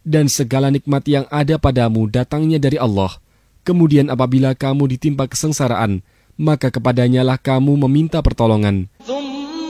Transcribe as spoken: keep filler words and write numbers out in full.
dan segala nikmat yang ada padamu datangnya dari Allah. Kemudian apabila kamu ditimpa kesengsaraan, maka kepadanya lah kamu meminta pertolongan.